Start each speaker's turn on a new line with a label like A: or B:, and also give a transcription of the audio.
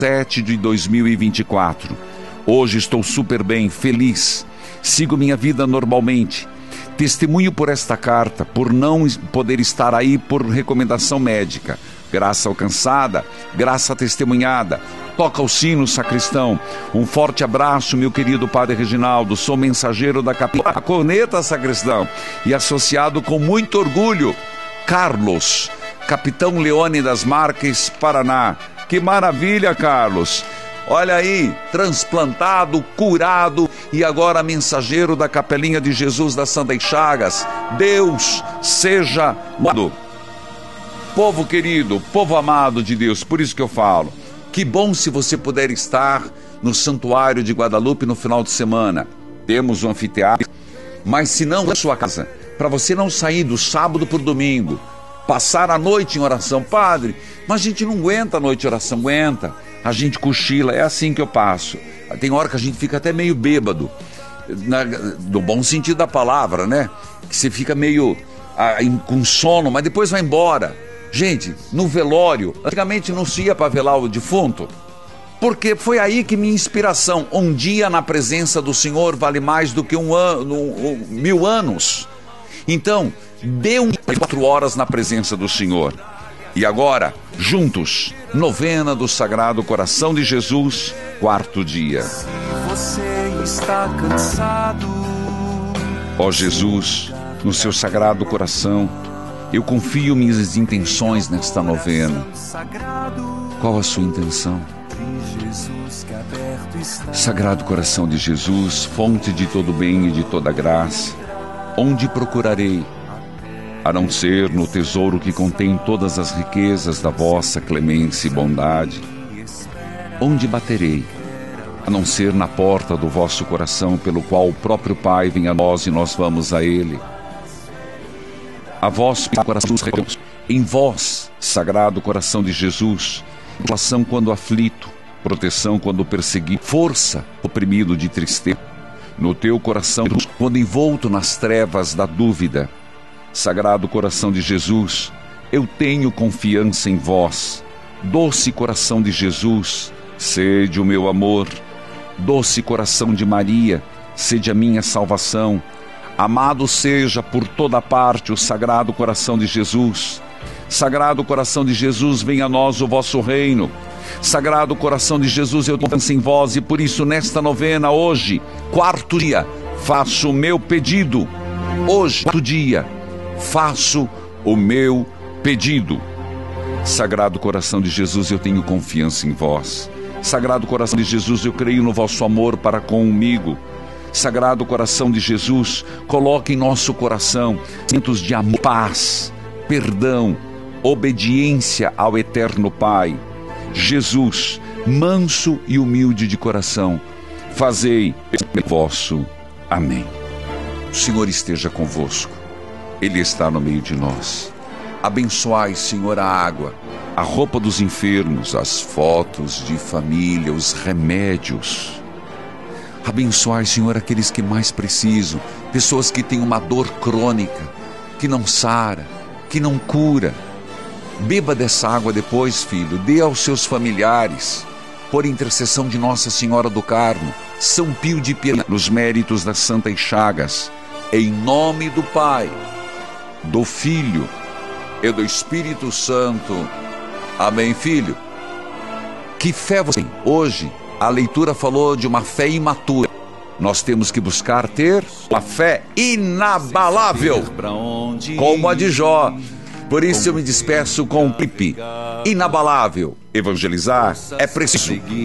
A: 7 de 2024. Hoje estou super bem, feliz. Sigo minha vida normalmente. Testemunho por esta carta, por não poder estar aí por recomendação médica. Graça alcançada, graça testemunhada. Toca o sino, sacristão. Um forte abraço, meu querido Padre Reginaldo. Sou mensageiro da capela. A corneta, sacristão. E associado com muito orgulho, Carlos, Capitão Leônidas Marques, Paraná. Que maravilha, Carlos. Olha aí, transplantado, curado e agora mensageiro da Capelinha de Jesus das Santas Chagas. Deus seja louvado. Povo querido, povo amado de Deus, por isso que eu falo, que bom se você puder estar no Santuário de Guadalupe no final de semana. Temos um anfiteatro, mas se não, na sua casa, para você não sair do sábado para o domingo, passar a noite em oração. Padre, mas a gente não aguenta a noite de oração, aguenta. A gente cochila, é assim que eu passo. Tem hora que a gente fica até meio bêbado, no bom sentido da palavra, né? Que você fica meio com sono, mas depois vai embora. Gente, no velório, antigamente não se ia para velar o defunto, porque foi aí que minha inspiração, um dia na presença do Senhor vale mais do que 1000 anos. Então, dê 4 horas na presença do Senhor. E agora, juntos, novena do Sagrado Coração de Jesus, 4º dia.
B: Se você está cansado,
A: ó Jesus, no seu Sagrado Coração, eu confio minhas intenções nesta novena. Qual a sua intenção? Sagrado Coração de Jesus, fonte de todo bem e de toda graça, onde procurarei, a não ser no tesouro que contém todas as riquezas da vossa clemência e bondade? Onde baterei, a não ser na porta do vosso coração, pelo qual o próprio Pai vem a nós e nós vamos a Ele? A vós, coração, em vós, Sagrado Coração de Jesus, consolação quando aflito, proteção quando perseguido, força oprimido de tristeza. No teu coração, quando envolto nas trevas da dúvida, Sagrado Coração de Jesus, eu tenho confiança em vós. Doce Coração de Jesus, sede o meu amor. Doce Coração de Maria, sede a minha salvação. Amado seja por toda parte o Sagrado Coração de Jesus. Sagrado Coração de Jesus, venha a nós o vosso reino. Sagrado Coração de Jesus, eu tenho confiança em vós e por isso nesta novena, hoje, 4º dia, faço o meu pedido. Hoje, 4º dia, faço o meu pedido. Sagrado Coração de Jesus, eu tenho confiança em vós. Sagrado Coração de Jesus, eu creio no vosso amor para comigo. Sagrado Coração de Jesus, coloque em nosso coração sentimentos de amor, paz, perdão, obediência ao Eterno Pai. Jesus, manso e humilde de coração, fazei o vosso. Amém. O Senhor esteja convosco. Ele está no meio de nós. Abençoai, Senhor, a água, a roupa dos enfermos, as fotos de família, os remédios. Abençoai, Senhor, aqueles que mais precisam, pessoas que têm uma dor crônica, que não sara, que não cura. Beba dessa água depois, filho, dê aos seus familiares, por intercessão de Nossa Senhora do Carmo, São Pio de Piedade, nos méritos das Santas Chagas, em nome do Pai, do Filho e do Espírito Santo. Amém, filho? Que fé você tem? Hoje, a leitura falou de uma fé imatura. Nós temos que buscar ter uma fé inabalável, como a de Jó. Por isso eu me despeço com um clipe inabalável. Evangelizar é preciso.